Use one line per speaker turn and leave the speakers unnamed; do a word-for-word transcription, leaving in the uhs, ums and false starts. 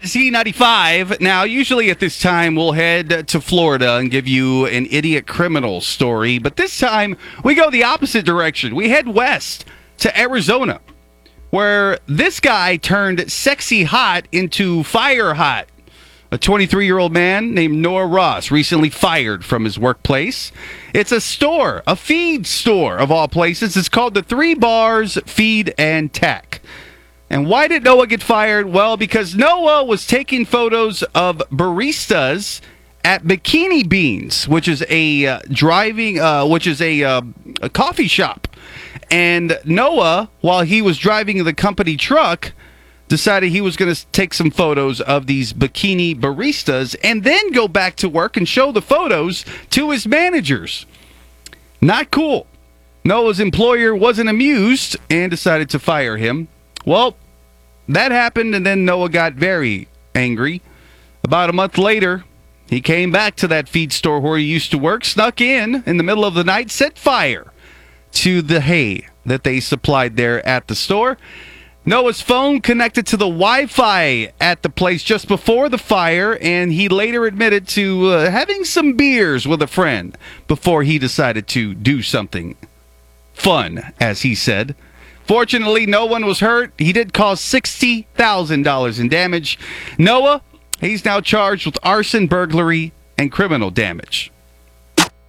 Z ninety-five. Now, usually at this time, we'll head to Florida and give you an idiot criminal story. But this time, we go the opposite direction. We head west to Arizona, where this guy turned sexy hot into fire hot. A twenty-three-year-old man named Noah Ross recently fired from his workplace. It's a store, a feed store of all places. It's called the Three Bars Feed and Tack. And why did Noah get fired? Well, because Noah was taking photos of baristas at Bikini Beans, which is a uh, driving, uh, which is a, uh, a coffee shop. And Noah, while he was driving the company truck, decided he was going to take some photos of these bikini baristas and then go back to work and show the photos to his managers. Not cool. Noah's employer wasn't amused and decided to fire him. Well, that happened, and then Noah got very angry. About a month later, he came back to that feed store where he used to work, snuck in in the middle of the night, set fire to the hay that they supplied there at the store. Noah's phone connected to the Wi-Fi at the place just before the fire, and he later admitted to uh, having some beers with a friend before he decided to do something fun, as he said. Fortunately, no one was hurt. He did cause sixty thousand dollars in damage. Noah, he's now charged with arson, burglary, and criminal damage.